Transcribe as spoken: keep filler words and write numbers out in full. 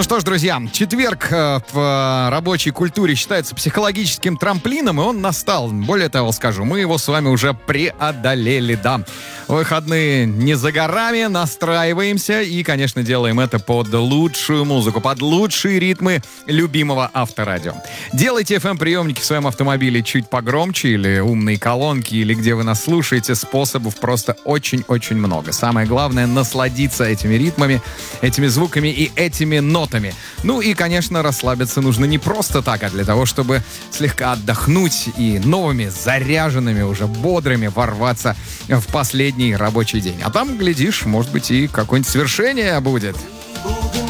Ну что ж, друзья, четверг э, в рабочей культуре считается психологическим трамплином, и он настал. Более того, скажу, мы его с вами уже преодолели, да. Выходные не за горами, настраиваемся и, конечно, делаем это под лучшую музыку, под лучшие ритмы любимого авторадио. Делайте эф эм-приемники в своем автомобиле чуть погромче, или умные колонки, или где вы нас слушаете. Способов просто очень-очень много. Самое главное — насладиться этими ритмами, этими звуками и этими нотами. Ну и, конечно, расслабиться нужно не просто так, а для того, чтобы слегка отдохнуть и новыми, заряженными, уже бодрыми ворваться в последний рабочий день. А там, глядишь, может быть, и какое-нибудь свершение будет.